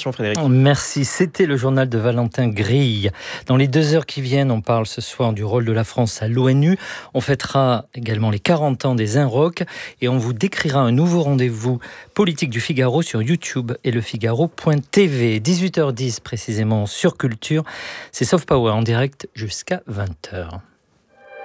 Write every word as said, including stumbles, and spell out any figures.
attention Frédéric. Merci, c'était le journal de Valentin Grille. Dans les deux heures qui viennent, on parle ce soir du rôle de la France à l'ONU. On fêtera également les quarante ans des Inrocks et on vous décrira un nouveau rendez-vous politique du Figaro sur YouTube et lefigaro point t v. dix-huit heures dix précisément sur Culture. C'est Soft Power en direct jusqu'à vingt heures.